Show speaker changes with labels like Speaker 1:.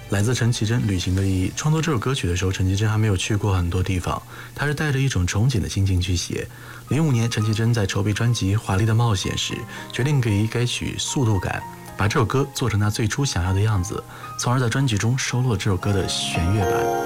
Speaker 1: 来自陈绮贞旅行的意义。创作这首歌曲的时候，陈绮贞还没有去过很多地方，她是带着一种憧憬的心情去写。05年，陈绮贞在筹备专辑《华丽的冒险》时，决定给该曲速度感，把这首歌做成她最初想要的样子，从而在专辑中收录了这首歌的弦乐版。